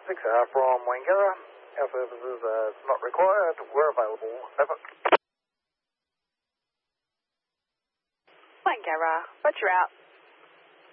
from Wangara. Our services are not required. We're available. Over. Wangara, roger out.